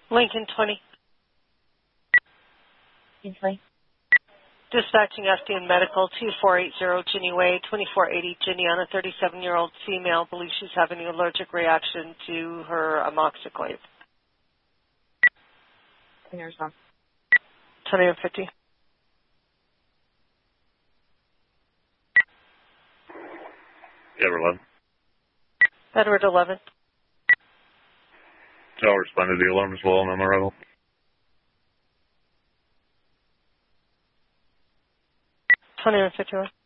Lincoln 20. Kingsley. Dispatching FDN Medical 2480 Ginny Way, 2480 Ginny on a 37-year-old female. Believes she's having an allergic reaction to her amoxicillin. Arizona. 2050. Edward 11. Edward 11. I'll respond to the alarm as well on my arrival. 2151.